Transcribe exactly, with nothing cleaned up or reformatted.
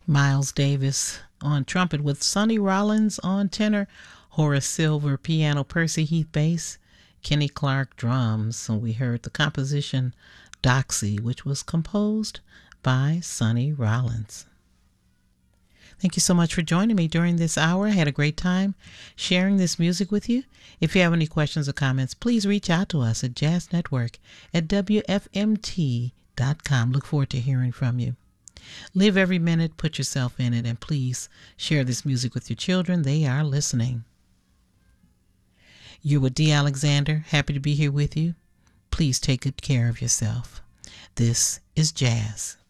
Miles Davis on trumpet with Sonny Rollins on tenor, Horace Silver piano, Percy Heath bass, Kenny Clark drums. So we heard the composition Doxy, which was composed by Sonny Rollins. Thank you so much for joining me during this hour. I had a great time sharing this music with you. If you have any questions or comments, please reach out to us at jazz network at w f m t dot com. Look forward to hearing from you. Live every minute, put yourself in it, and please share this music with your children. They are listening. You're with Dee Alexander. Happy to be here with you. Please take good care of yourself. This is Jazz.